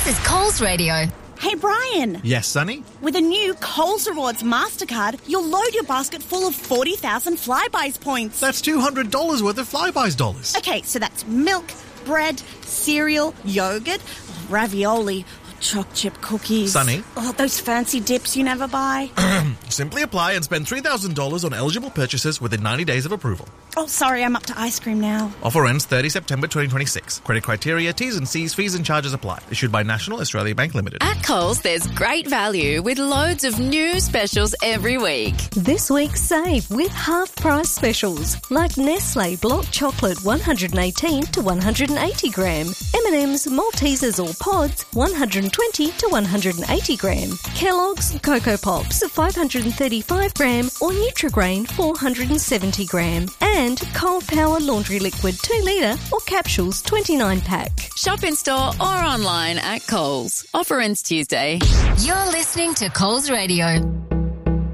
is Coles Radio. Hey, Brian. Yes, Sonny? With a new Coles Rewards MasterCard, you'll load your basket full of 40,000 Flybuys points. That's $200 worth of Flybuys dollars. Okay, so that's milk, bread, cereal, yogurt, ravioli, choc chip cookies. Sonny? Oh, those fancy dips you never buy. Simply apply and spend $3,000 on eligible purchases within 90 days of approval. Oh, sorry, I'm up to ice cream now. Offer ends 30 September 2026. Credit criteria, T's and C's, fees and charges apply. Issued by National Australia Bank Limited. At Coles, there's great value with loads of new specials every week. This week, save with half-price specials like Nestle Block Chocolate 118 to 180 gram, M&M's Maltesers or Pods 120 to 180 gram, Kellogg's Cocoa Pops 535 gram or Nutrigrain 470 gram, and Cold Power Laundry Liquid 2 litre or capsules 29 pack. Shop in store or online at Coles. Offer ends Tuesday. You're listening to Coles Radio.